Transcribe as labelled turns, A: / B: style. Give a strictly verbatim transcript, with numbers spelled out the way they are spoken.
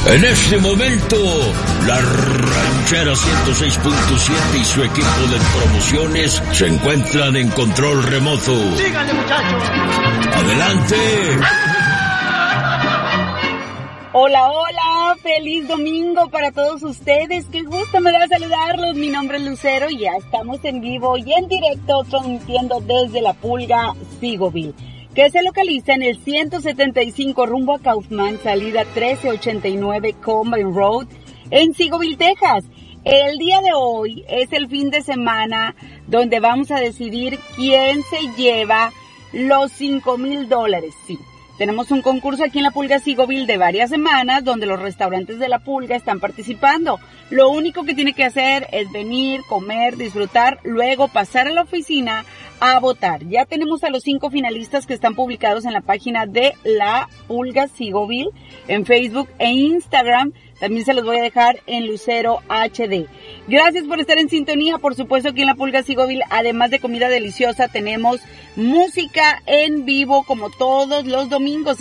A: En este momento, la Ranchera ciento seis punto siete y su equipo de promociones se encuentran en control remoto.
B: ¡Síganle, muchachos!
A: ¡Adelante!
C: Hola, hola, feliz domingo para todos ustedes, qué gusto me da saludarlos, mi nombre es Lucero y ya estamos en vivo y en directo transmitiendo desde La Pulga, Seagoville, que se localiza en el ciento setenta y cinco rumbo a Kaufman, salida trece ochenta y nueve Combine Road, en Seagoville, Texas. El día de hoy es el fin de semana donde vamos a decidir quién se lleva los cinco mil dólares, sí. Tenemos un concurso aquí en La Pulga Seagoville de varias semanas donde los restaurantes de La Pulga están participando. Lo único que tiene que hacer es venir, comer, disfrutar, luego pasar a la oficina a votar. Ya tenemos a los cinco finalistas que están publicados en la página de La Pulga Seagoville, en Facebook e Instagram. También se los voy a dejar en Lucero H D. Gracias por estar en sintonía. Por supuesto, aquí en La Pulga Seagoville, además de comida deliciosa, tenemos música en vivo como todos los domingos.